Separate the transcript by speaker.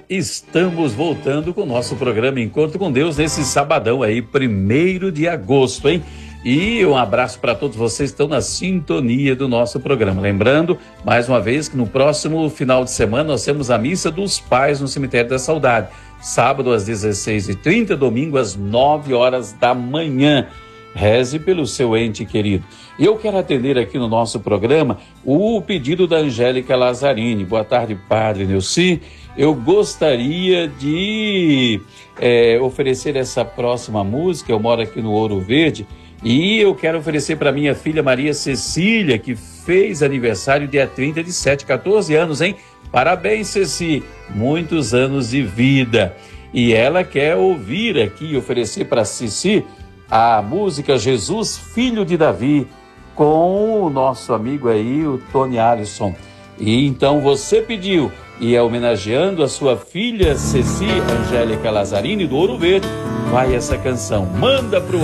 Speaker 1: Estamos voltando com o nosso programa Encontro com Deus nesse sabadão aí, 1º de agosto, hein? E um abraço para todos vocês que estão na sintonia do nosso programa. Lembrando, mais uma vez, que no próximo final de semana nós temos a Missa dos Pais no Cemitério da Saudade. Sábado às 16h30, domingo às 9 horas da manhã. Reze pelo seu ente querido. E eu quero atender aqui no nosso programa o pedido da Angélica Lazzarini. Boa tarde, Padre Neuci. Eu gostaria de oferecer essa próxima música. Eu moro aqui no Ouro Verde e eu quero oferecer para minha filha Maria Cecília, que fez aniversário dia 30 de 7, 14 anos, hein? Parabéns, Ceci, muitos anos de vida. E ela quer ouvir aqui, oferecer para Ceci a música Jesus, Filho de Davi, com o nosso amigo aí, o Tony Alisson. E então você pediu, e é homenageando a sua filha Ceci, Angélica Lazzarini, do Ouro Verde, vai essa canção. Manda pro